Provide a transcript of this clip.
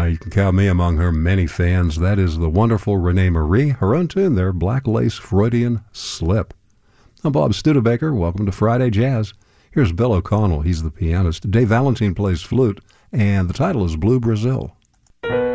You can count me among her many fans. That is the wonderful Renee Marie. Her own tune there, Black Lace Freudian Slip. I'm Bob Studebaker. Welcome to Friday Jazz. Here's Bill O'Connell. He's the pianist. Dave Valentine plays flute, and the title is Blue Brazil.